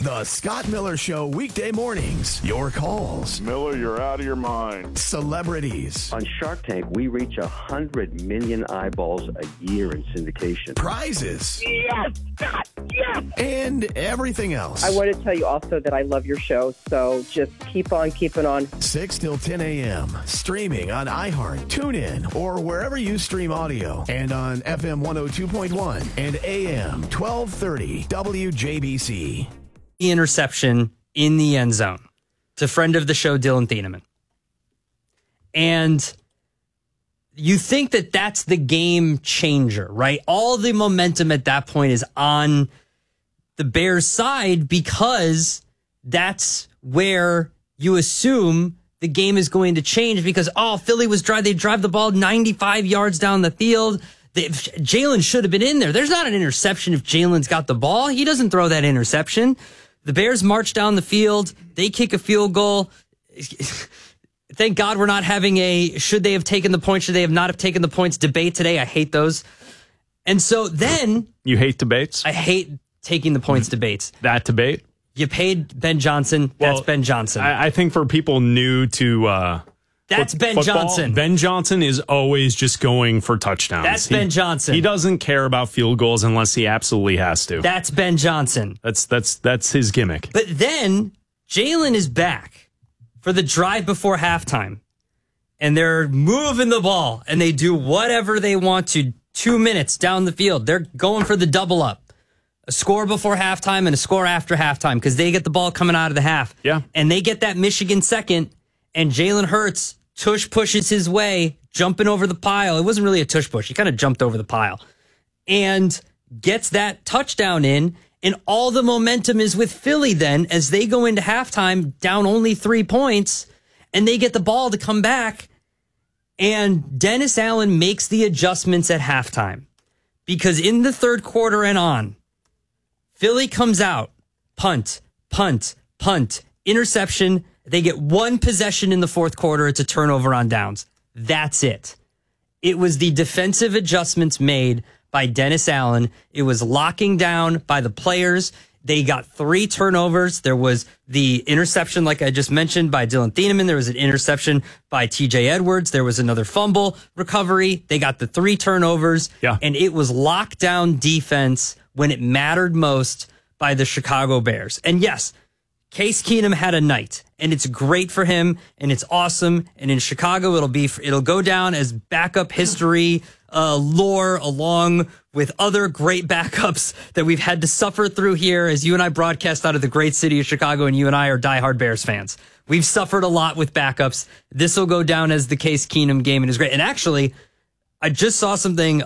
The Scott Miller Show, weekday mornings. Your calls. Miller, you're out of your mind. Celebrities. On Shark Tank, we reach 100 million eyeballs a year in syndication. Prizes. Yes, Scott, yes! And everything else. I want to tell you also that I love your show, so just keep on keeping on. 6 till 10 a.m. Streaming on iHeart, TuneIn, or wherever you stream audio. And on FM 102.1 and AM 1230 WJBC. Interception in the end zone to friend of the show, Dylan Thieneman. And you think that that's the game changer, right? All the momentum at that point is on the Bears' side because that's where you assume the game is going to change because, Philly they drive the ball 95 yards down the field. Jalen should have been in there. There's not an interception if Jalen's got the ball. He doesn't throw that interception. The Bears march down the field. They kick a field goal. Thank God we're not having a should they have taken the points, should they have not have taken the points debate today. I hate those. And so then... You hate debates? I hate taking the points debates. That debate? You paid Ben Johnson. That's Ben Johnson. I think for people new to... That's Ben Johnson. Ben Johnson is always just going for touchdowns. That's Ben Johnson. He doesn't care about field goals unless he absolutely has to. That's Ben Johnson. That's his gimmick. But then Jalen is back for the drive before halftime. And they're moving the ball. And they do whatever they want to 2 minutes down the field. They're going for the double up. A score before halftime and a score after halftime because they get the ball coming out of the half. Yeah. And they get that Michigan second. And Jalen Hurts tush pushes his way, jumping over the pile. It wasn't really a tush push. He kind of jumped over the pile and gets that touchdown in. And all the momentum is with Philly then as they go into halftime down only 3 points and they get the ball to come back. And Dennis Allen makes the adjustments at halftime because in the third quarter and on, Philly comes out, punt, interception. They get one possession in the fourth quarter. It's a turnover on downs. That's it. It was the defensive adjustments made by Dennis Allen. It was locking down by the players. They got 3 turnovers. There was the interception, like I just mentioned, by Dylan Thieneman. There was an interception by TJ Edwards. There was another fumble recovery. They got the 3 turnovers. Yeah. And it was lockdown defense when it mattered most by the Chicago Bears. And yes, Case Keenum had a night, and it's great for him, and it's awesome. And in Chicago, it'll go down as backup history lore, along with other great backups that we've had to suffer through here as you and I broadcast out of the great city of Chicago, and you and I are diehard Bears fans. We've suffered a lot with backups. This will go down as the Case Keenum game, and it's great. And actually, I just saw something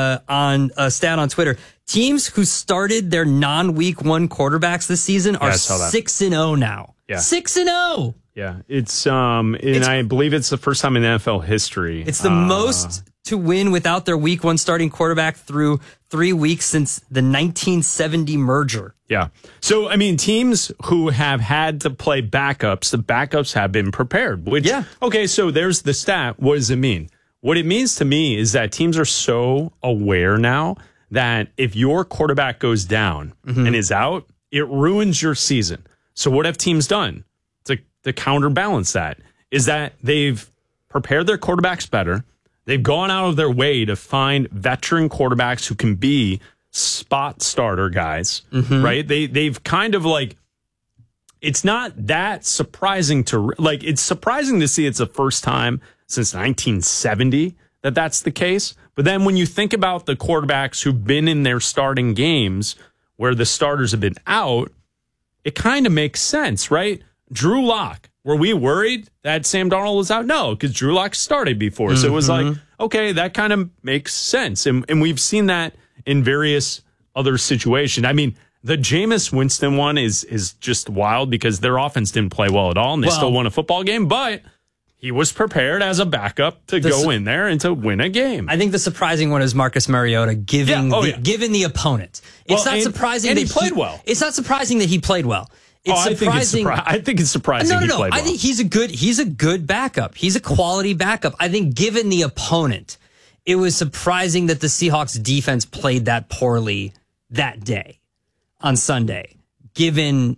on a stat on Twitter. Teams who started their non-week 1 quarterbacks this season are 6-0 now. Yeah. 6-0. Yeah. It's I believe it's the first time in NFL history. It's the most to win without their week 1 starting quarterback through 3 weeks since the 1970 merger. Yeah. So, I mean, teams who have had to play backups, the backups have been prepared. Okay, so there's the stat. What does it mean? What it means to me is that teams are so aware now that if your quarterback goes down and is out, it ruins your season. So what have teams done to counterbalance that? Is that they've prepared their quarterbacks better. They've gone out of their way to find veteran quarterbacks who can be spot starter guys, right? They've kind of like, it's not that surprising it's surprising to see it's the first time since 1970 that that's the case. But then when you think about the quarterbacks who've been in their starting games where the starters have been out, it kind of makes sense, right? Drew Lock, were we worried that Sam Darnold was out? No, because Drew Lock started before. So it was like, okay, that kind of makes sense. And we've seen that in various other situations. I mean, the Jameis Winston one is just wild because their offense didn't play well at all, and they still won a football game, but he was prepared as a backup to go in there and to win a game. I think the surprising one is Marcus Mariota given the opponent. It's not surprising that he played well. It's not surprising that he played well. It's surprising. I think it's surprising he played well. I think he's a good backup. He's a quality backup. I think given the opponent, it was surprising that the Seahawks defense played that poorly that day on Sunday, given